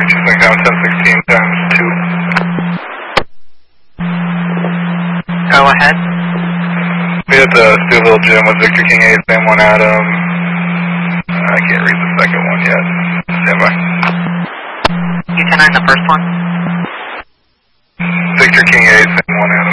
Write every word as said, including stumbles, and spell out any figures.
two six down ten sixteen times two. Go ahead. We hit the Stillville Gym with Victor King eight, same one Adam. I can't read the second one yet. Stand by. U ten nine, the first one. Victor King eight, same one Adam.